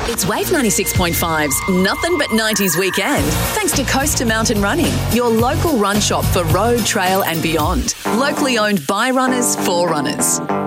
It's Wave 96.5's Nothing But 90s Weekend, thanks to Coast to Mountain Running, your local run shop for road, trail and beyond. Locally owned by runners for runners.